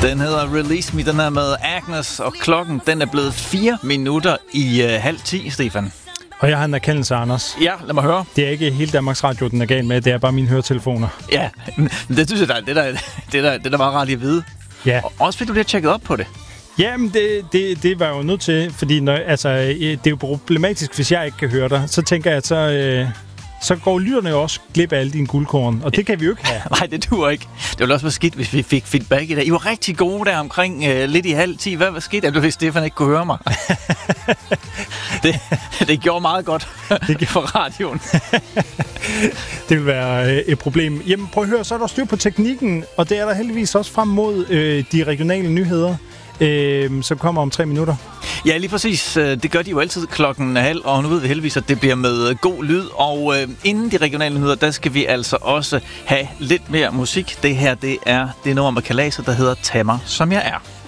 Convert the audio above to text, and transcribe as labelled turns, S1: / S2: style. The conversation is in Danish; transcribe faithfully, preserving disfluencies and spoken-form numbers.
S1: Den hedder Release Me, den er med Agnes, og klokken den er blevet fire minutter i øh, halv ti, Stefan.
S2: Og jeg har en erkendelse, Anders.
S1: Ja, lad mig høre.
S2: Det er ikke hele Danmarks Radio, den er galt med. Det er bare mine høretelefoner.
S1: Ja, det synes jeg, der, det, der, det, der, det der var ret i at vide.
S2: Ja.
S1: Og også fordi du lige har tjekket op på det.
S2: Jamen, det, det, det var jeg jo nødt til, fordi når, altså, det er jo problematisk, hvis jeg ikke kan høre dig. Så tænker jeg, at så, øh, så går lytterne jo også glip af alle dine guldkorn, og det kan vi jo ikke have.
S1: Nej, det duer ikke. Det ville også være skidt, hvis vi fik feedback i dag. I var rigtig gode der omkring øh, lidt i halv ti. Hvad var skidt, at du hvis Stefan ikke kunne høre mig? det, det gjorde meget godt det for radioen.
S2: Det vil være øh, et problem. Jamen, prøv at høre, så er der styr på teknikken, og det er der heldigvis også frem mod øh, de regionale nyheder, øh, som kommer om tre minutter.
S1: Ja, lige præcis. Det gør de jo altid klokken halv, og nu ved vi heldigvis, at det bliver med god lyd. Og øh, inden de regionale nyheder, der skal vi altså også have lidt mere musik. Det her, det er det nummer med Kaladser, der hedder Tag mig, som jeg er.